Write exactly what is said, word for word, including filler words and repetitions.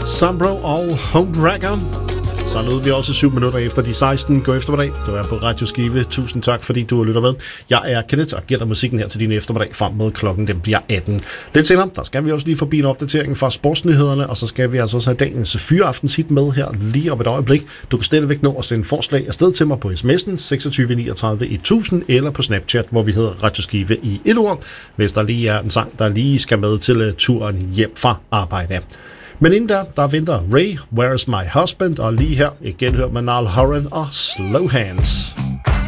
Sombro og Homewrecker. Så lød vi også syv minutter efter de seksten. God eftermiddag. Du er på Radio Skive. Tusind tak, fordi du lytter med. Jeg er Kenneth og giver dig musikken her til din eftermiddag frem med klokken. Den bliver atten. Lidt senere, der skal vi også lige forbi en opdatering fra sportsnyhederne, og så skal vi altså også have dagens fyraftens hit med her lige om et øjeblik. Du kan stadigvæk nå at sende forslag afsted til mig på sms'en seksogtyve niogtredive tusind eller på Snapchat, hvor vi hedder Radio Skive i et ord, hvis der lige er en sang, der lige skal med til turen hjem fra arbejde. Men inden der, der venter Ray, Where's My Husband, og lige her igen hører man Niall Horan og Slow Hands.